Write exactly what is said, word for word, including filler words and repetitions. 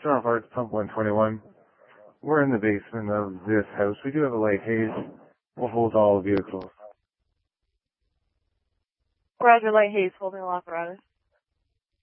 Toronto Parts, Pump one twenty-one. We're in the basement of this house. We do have a light haze. We'll hold all vehicles. Roger, light haze, holding all apparatus.